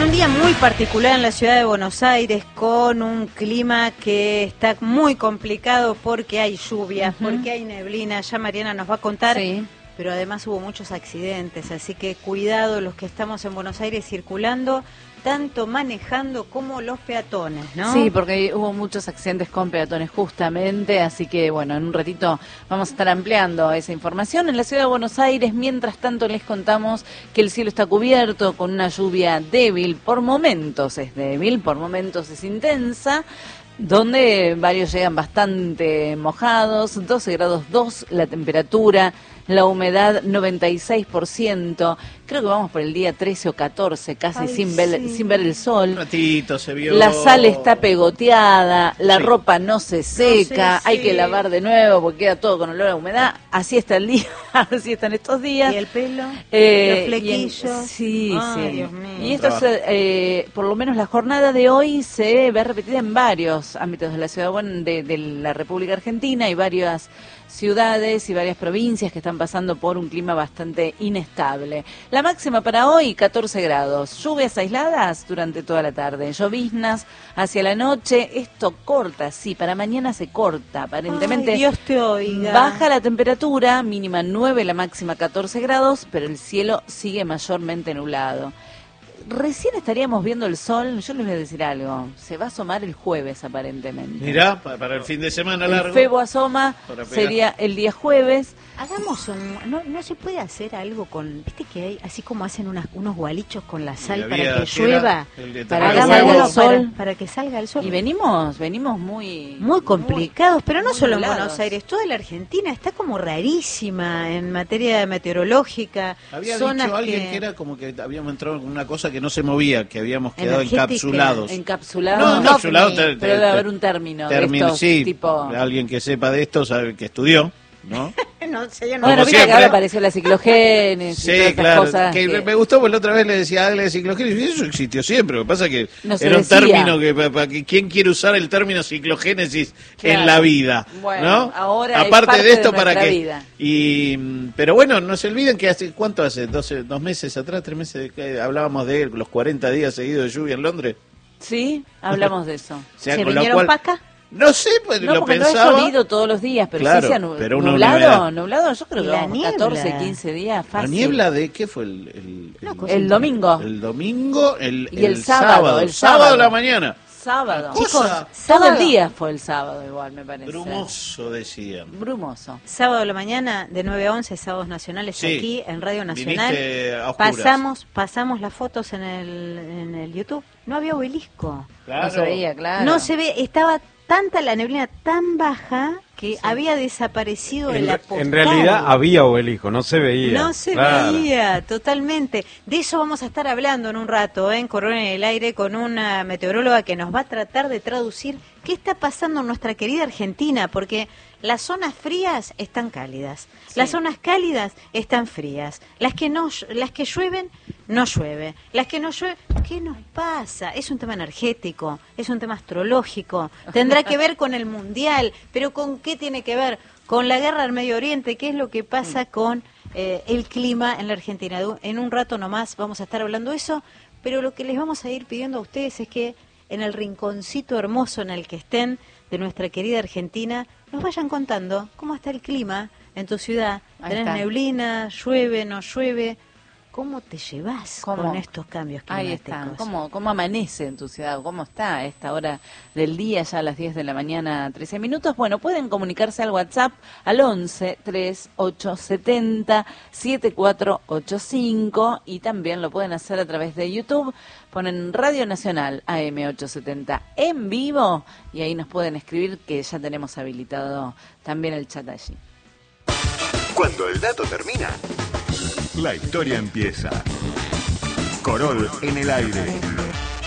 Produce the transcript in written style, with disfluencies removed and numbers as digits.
un día muy particular en la ciudad de Buenos Aires, con un clima que está muy complicado porque hay lluvias, porque hay neblina. Ya Mariana nos va a contar, pero además hubo muchos accidentes, así que cuidado los que estamos en Buenos Aires circulando, tanto manejando como los peatones, ¿no? Sí, porque hubo muchos accidentes con peatones justamente, así que bueno, en un ratito vamos a estar ampliando esa información. En la ciudad de Buenos Aires, mientras tanto, les contamos que el cielo está cubierto con una lluvia débil, por momentos es débil, por momentos es intensa, donde varios llegan bastante mojados, 12 grados 2 la temperatura, la humedad 96%, creo que vamos por el día 13 o 14, casi sin ver el sol. Un ratito se vio. La sal está pegoteada, la ropa no se seca, hay que lavar de nuevo porque queda todo con olor a humedad. Así está el día, así están estos días. ¿Y el pelo? Los flequillos. Ay, Dios mío. Y esto es, por lo menos la jornada de hoy se ve repetida en varios ámbitos de la ciudad de la República Argentina y varias ciudades y varias provincias que están pasando por un clima bastante inestable. La máxima para hoy, 14 grados. Lluvias aisladas durante toda la tarde. Lloviznas hacia la noche. Esto corta, sí, para mañana se corta. Aparentemente, ay, Dios te oiga. Baja la temperatura, mínima 9, la máxima 14 grados, pero el cielo sigue mayormente nublado. Recién estaríamos viendo el sol, yo les voy a decir algo, se va a asomar el jueves aparentemente. Mirá, para el fin de semana largo. El Febo asoma, sería el día jueves. Hagamos no se puede hacer algo con, viste que hay, así como hacen unos gualichos con la sal para que llueva, para que salga el sol. Para que salga el sol. Y venimos muy complicados, pero no solo nublados. En Buenos Aires, toda la Argentina está como rarísima en materia meteorológica. Había dicho alguien que era como que habíamos entrado en una cosa que no se movía, que habíamos quedado encapsulados. Encapsulados, pero debe haber un término de estos, sí, tipo... alguien que sepa de esto, sabe que estudió, ¿no? No sé, yo no. Bueno, viste que ahora apareció la ciclogénesis. Sí, y todas claro. cosas que me gustó porque la otra vez le decía la ciclogénesis, y eso existió siempre. Lo que pasa es que no era un término que ¿quién quiere usar el término ciclogénesis en la vida? Bueno, ¿no? ahora aparte de esto, ¿para qué? Vida. Pero bueno, no se olviden que ¿cuánto hace? 2 meses atrás, 3 meses, que hablábamos de los 40 días seguidos de lluvia en Londres. Sí, hablamos de eso. ¿Se vinieron para acá? No sé, pues no, lo No pensaba. es llovido todos los días, pero claro, sí se ha nublado, yo creo que vamos 14, 15 días fácil. ¿La niebla de qué fue el domingo? El domingo, y el sábado. El sábado de la mañana. Sábado. Chicos, todo el día fue el sábado igual, me parece. Brumoso, decían. Brumoso. Sábado de la mañana, de 9 a 11, sábados nacionales, aquí en Radio Nacional. Pasamos las fotos en el YouTube. No había obelisco. Claro. No se veía, claro. No se ve, estaba tanta la neblina tan baja que había desaparecido el apostado. En realidad había obelisco, no se veía. No se veía, totalmente. De eso vamos a estar hablando en un rato, en Corona en el Aire, con una meteoróloga que nos va a tratar de traducir qué está pasando en nuestra querida Argentina, porque las zonas frías están cálidas, las zonas cálidas están frías, las que llueven, no llueve, las que no llueven, ¿qué nos pasa? Es un tema energético, es un tema astrológico, tendrá que ver con el mundial, pero ¿con qué tiene que ver? Con la guerra del Medio Oriente, ¿qué es lo que pasa con el clima en la Argentina? En un rato nomás vamos a estar hablando de eso, pero lo que les vamos a ir pidiendo a ustedes es que en el rinconcito hermoso en el que estén de nuestra querida Argentina, nos vayan contando cómo está el clima en tu ciudad. ¿Tenés neblina? ¿Llueve? ¿No llueve? ¿Cómo te llevas con estos cambios climáticos? Ahí está. ¿Cómo amanece en tu ciudad? ¿Cómo está a esta hora del día, ya a las 10 de la mañana, 13 minutos? Bueno, pueden comunicarse al WhatsApp al 11 3870 7485 y también lo pueden hacer a través de YouTube. Ponen Radio Nacional AM870 en vivo y ahí nos pueden escribir, que ya tenemos habilitado también el chat allí. Cuando el dato termina, la historia empieza. Corol en el aire.